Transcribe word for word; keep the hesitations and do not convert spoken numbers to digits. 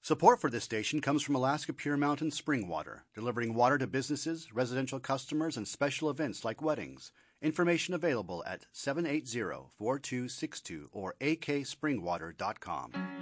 Support for this station comes from Alaska Pure Mountain Spring Water, delivering water to businesses, residential customers, and special events like weddings. Information available at seven eight zero, four two six two or a k spring water dot com.